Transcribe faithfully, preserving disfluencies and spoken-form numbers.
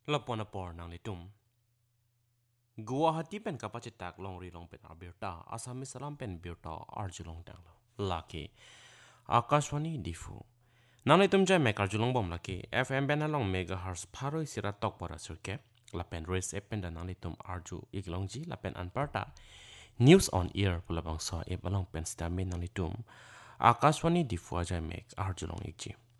Lapona por nang litum. Guwahati pen kapacitak long ri long pen arbirta, asami salam pen birta arjulong tang lo. Laki. Akashwani difu. Nang litum jay mek arjulong bom laki. F M ben along megahertz paroi sira tok para surke. Lapen race epen dan nang litum arju iglongji lapen anparta. News on air pula bangsa e balong pen stamin nang litum. Akashwani difu ajay mek arjulong ikji.